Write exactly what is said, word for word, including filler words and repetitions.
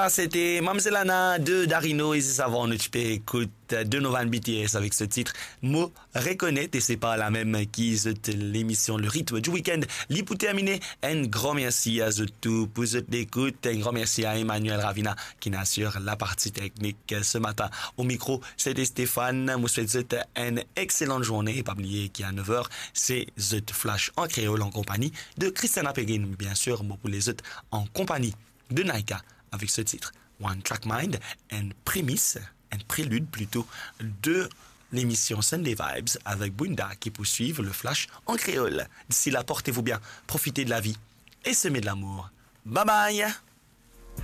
Ah, c'était Mamzelana de Darino et c'est avant notre écoute de Novan B T S avec ce titre Mo reconnaît et c'est pas la même qui l'émission Le rythme du week-end l'y pour terminer. Un grand merci à tout pour cette écoute. Un grand merci à Emmanuel Ravina qui assure la partie technique ce matin. Au micro, c'était Stéphane. Je vous souhaite une excellente journée et pas oublier qu'à neuf heures, c'est The Flash en créole en compagnie de Christina Peguin. Bien sûr, pour les autres en compagnie de Naika. Avec ce titre, One Track Mind, une prémisse, un prélude plutôt de l'émission Sunday Vibes avec Bunda qui poursuivent le flash en créole. D'ici là, portez-vous bien, profitez de la vie et semez de l'amour. Bye bye!